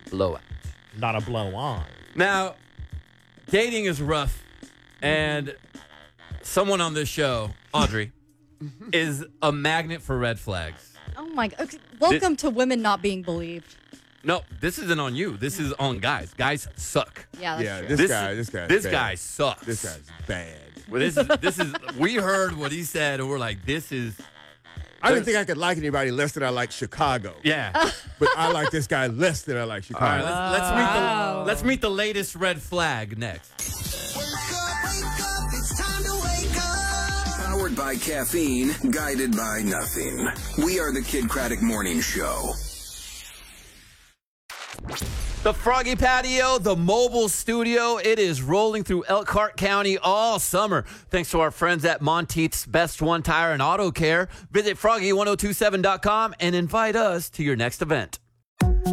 blowout. Not a blow on. Now, dating is rough, and someone on this show, Audrey, is a magnet for red flags. Oh, my God. Okay, welcome to women not being believed. No, this isn't on you. This is on guys. Guys suck. Yeah, that's true. This guy sucks. This guy's bad. Well, this is. We heard what he said, and we're like, this is. I didn't think I could like anybody less than I like Chicago. Yeah. But I like this guy less than I like All Chicago. right, let's meet the latest red flag next. Wake up, it's time to wake up. Powered by caffeine, guided by nothing. We are the Kid Craddock Morning Show. The Froggy Patio, the mobile studio, it is rolling through Elkhart County all summer. Thanks to our friends at Monteith's Best One Tire and Auto Care. Visit froggy1027.com and invite us to your next event.